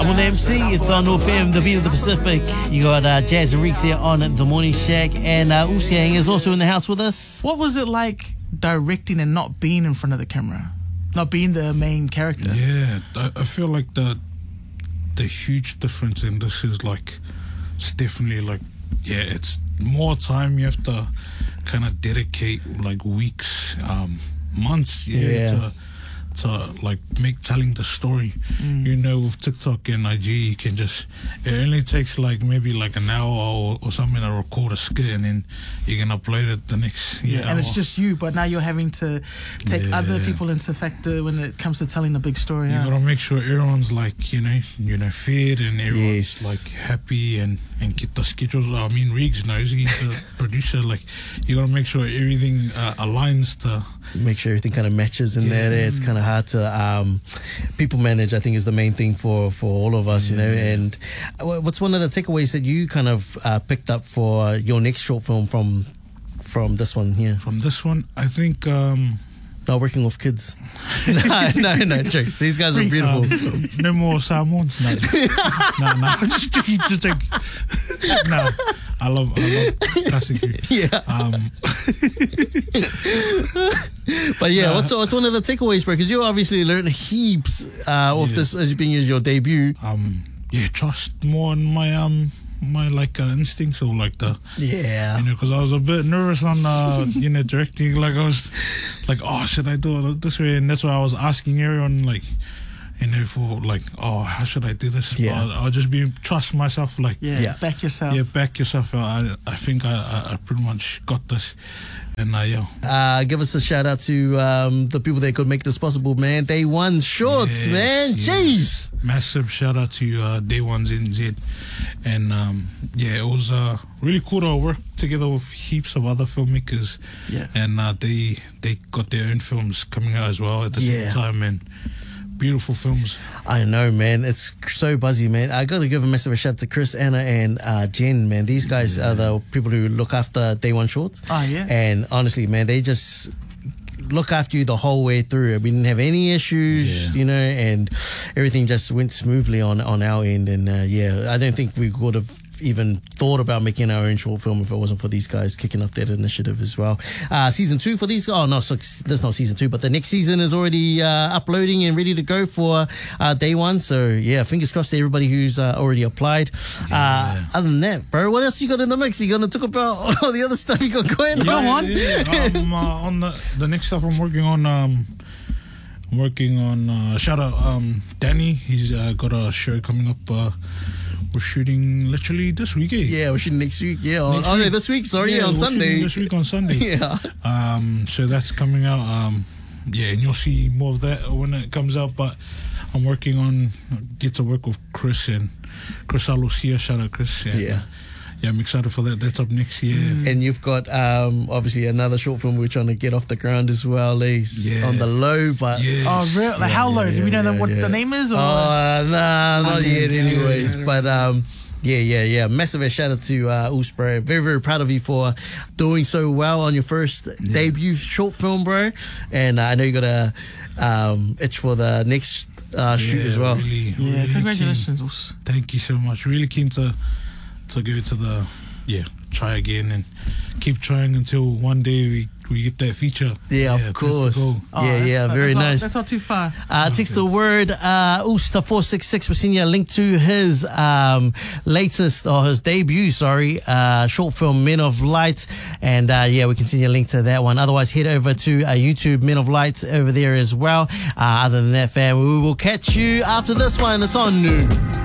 Northern MC, it's on North FM, the beat of the Pacific. You got Jazz and Reeks here on The Morning Shack, and Usiang is also in the house with us. What was it like directing and not being in front of the camera? Not being the main character? Yeah, I feel like the huge difference in this is like, it's definitely like, yeah, it's more time you have to kind of dedicate, like weeks, months, to like telling the story. You know, with TikTok and IG, you can just, it only takes like maybe like an hour or something to record a skit, and then you can upload it the next hour. And it's just you, but now you're having to take other people into factor when it comes to telling a big story. You gotta make sure everyone's like, you know, fed, and everyone's like happy, and get the schedules. I mean, Riggs knows, he's the producer. Like, you gotta make sure everything aligns to. Make sure everything kind of matches in there. It's kind of hard to people manage, I think, is the main thing for all of us, you know. And what's one of the takeaways that you kind of picked up for your next short film from this one here? From this one, I think... Not working with kids. no, jokes. These guys are beautiful. No more Samoans. No, just joking. No, I love classic. But yeah, what's one of the takeaways, bro? Because you obviously learned heaps of this as being your debut. Trust more in my my instincts, or like the because I was a bit nervous on directing. Like I was like, oh, should I do it this way? And that's why I was asking everyone, like, for like, oh, how should I do this? But I'll just trust myself, like back yourself. Back yourself. I think I pretty much got this. And give us a shout out to the people that could make this possible, man. Day One Shorts, man. Jeez. Massive shout out to Day One's NZ. And it was really cool to work together with heaps of other filmmakers. And they got their own films coming out as well at the same time, and beautiful films. I know, man. It's so buzzy, man. I got to give a massive shout out to Chris, Anna, and Jen, man. These guys are the people who look after Day One Shorts. And honestly, man, they just look after you the whole way through. We didn't have any issues, and everything just went smoothly on our end. And I don't think we would have even thought about making our own short film if it wasn't for these guys kicking off that initiative as well. Season 2 for these guys. Oh no, so that's not season 2, but the next season is already uploading and ready to go for Day One. So yeah, fingers crossed to everybody who's already applied. Other than that, bro, what else you got in the mix? You gonna talk about all the other stuff you got going on? On the next stuff I'm working on, shout out Danny. He's got a show coming up. We're shooting literally this week, Yeah, we're shooting next week. This week, sorry, on Sunday. This week on Sunday. So that's coming out. And you'll see more of that when it comes out. But I'm working on, get to work with Chris Alucia. Shout out Chris. I'm excited for that. That's up next year. And you've got obviously another short film we're trying to get off the ground as well. On the low, but oh, really? Like how low? Do we know what the name is? Or? Not yet. Anyways, but massive shout out to Oos, bro. Very, very proud of you for doing so well on your first debut short film, bro. And I know you got a itch for the next shoot as well. Really congratulations, Oos. Thank you so much. Really keen to go to the try again and keep trying until one day we get that feature. Of course. Very nice. That's not too far. Text the word Ooster 466. We're sending you a link to his his debut, short film Men of Light, and we can send you a link to that one. Otherwise, head over to YouTube Men of Light over there as well. Other than that, fam, we will catch you after this one. It's on noon.